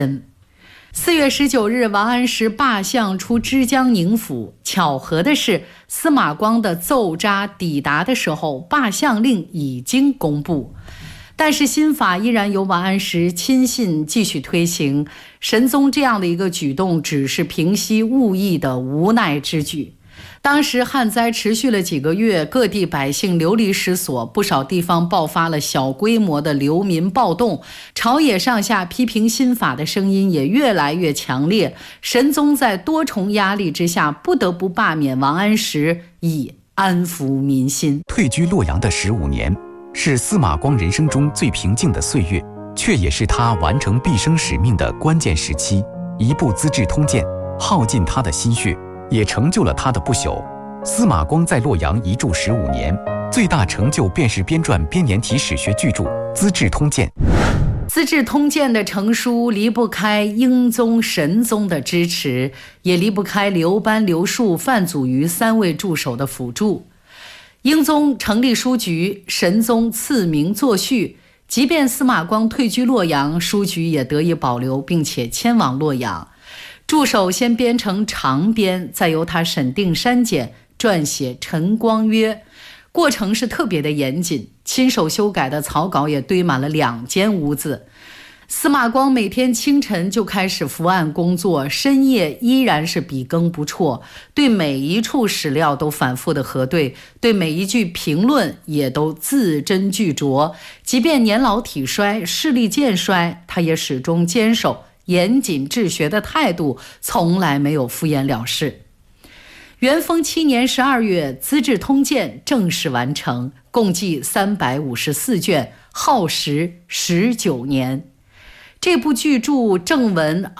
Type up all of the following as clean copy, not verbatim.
4月19日，王安石罢相出枝江宁府。巧合的是，司马光的奏札抵达的时候，罢相令已经公布。但是新法依然由王安石亲信继续推行。神宗这样的一个举动，只是平息误议的无奈之举。当时旱灾持续了几个月，各地百姓流离失所，不少地方爆发了小规模的流民暴动，朝野上下批评新法的声音也越来越强烈。神宗在多重压力之下，不得不罢免王安石，以安抚民心。 退居洛阳的15年，是司马光人生中最平静的岁月，却也是他完成毕生使命的关键时期。一部《资治通鉴》耗尽他的心血，也成就了他的不朽。司马光在洛阳一住15年，最大成就便是编撰编年体史学巨著《资治通鉴》。 《资治通鉴》的成书离不开英宗、神宗的支持，也离不开刘班、刘树、范祖禹3位助手的辅助。英宗成立书局，神宗赐名作序。即便司马光退居洛阳，书局也得以保留，并且迁往洛阳。助手先编成长编，再由他审定删减，撰写《陈光约》，过程是特别的严谨，亲手修改的草稿也堆满了2间屋子。司马光每天清晨就开始伏案工作，深夜依然是笔耕不辍，对每一处史料都反复的核对，对每一句评论也都字斟句酌。即便年老体衰，视力渐衰，他也始终坚守严谨治学的态度，从来没有敷衍了事。元丰7年12月，《资治通鉴》正式完成，共计354卷，耗时19年。这部巨著正文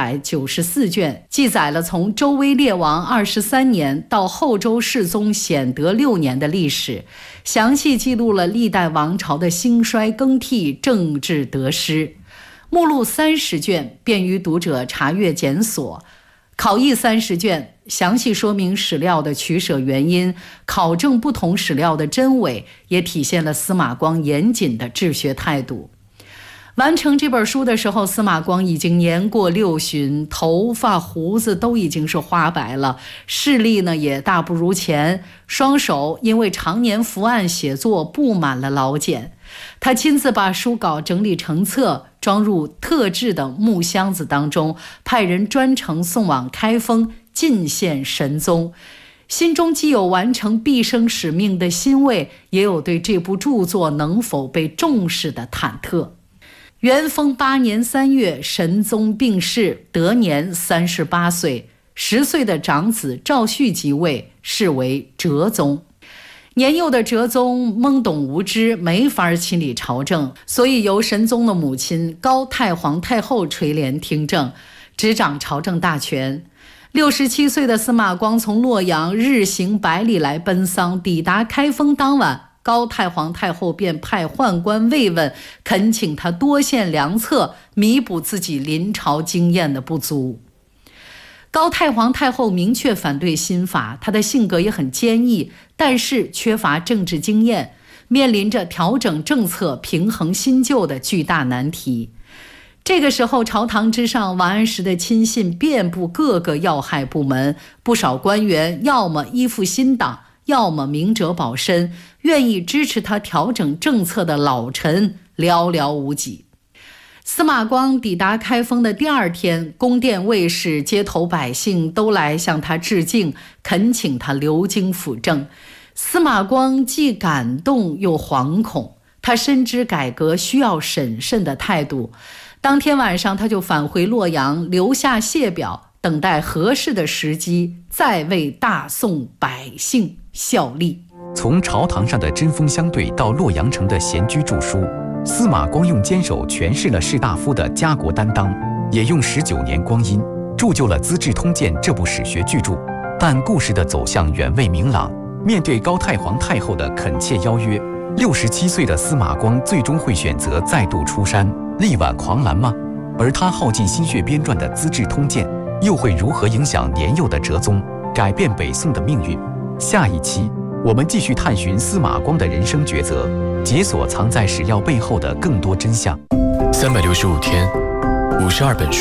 294卷，记载了从周威烈王23年到后周世宗显德6年的历史，详细记录了历代王朝的兴衰更替、政治得失。目录30卷，便于读者查阅检索；考异30卷，详细说明史料的取舍原因，考证不同史料的真伪，也体现了司马光严谨的治学态度。完成这本书的时候，司马光已经年过60，头发胡子都已经是花白了，视力呢也大不如前，双手因为常年伏案写作布满了老茧。他亲自把书稿整理成册，装入特制的木箱子当中，派人专程送往开封进献神宗。心中既有完成毕生使命的欣慰，也有对这部著作能否被重视的忐忑。元丰8年3月，神宗病逝，得年38岁。10岁的长子赵煦即位，是为哲宗。年幼的哲宗懵懂无知，没法亲理朝政，所以由神宗的母亲高太皇太后垂帘听政，执掌朝政大权。67岁的司马光从洛阳日行100里来奔丧，抵达开封当晚，高太皇太后便派宦官慰问，恳请他多献良策，弥补自己临朝经验的不足。高太皇太后明确反对新法，她的性格也很坚毅，但是缺乏政治经验，面临着调整政策、平衡新旧的巨大难题。这个时候，朝堂之上，王安石的亲信遍布各个要害部门，不少官员要么依附新党，要么明哲保身，愿意支持他调整政策的老臣寥寥无几。司马光抵达开封的第2天，宫殿卫士、街头百姓都来向他致敬，恳请他留京辅政。司马光既感动又惶恐，他深知改革需要审慎的态度。当天晚上，他就返回洛阳，留下谢表，等待合适的时机，再为大宋百姓效力。 从朝堂上的针锋相对到洛阳城的闲居著书，司马光用坚守诠释了士大夫的家国担当，也用19年光阴铸就了《资治通鉴》这部史学巨著。但故事的走向远未明朗，面对高太皇太后的恳切邀约，67岁的司马光最终会选择再度出山，力挽狂澜吗？而他耗尽心血编撰的《资治通鉴》，又会如何影响年幼的哲宗，改变北宋的命运？下一期我们继续探寻司马光的人生抉择，解锁藏在史料背后的更多真相。 365天， 52本书。